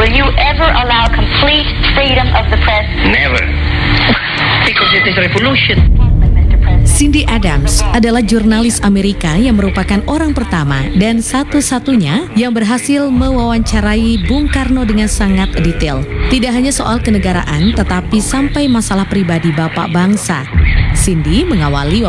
Will you ever allow complete freedom of the press? Never. Because it is revolution. Cindy Adams adalah jurnalis Amerika yang merupakan orang pertama dan satu-satunya yang berhasil mewawancarai Bung Karno dengan sangat detail. Tidak hanya soal kenegaraan, tetapi sampai masalah pribadi Bapak bangsa. Cindy mengawali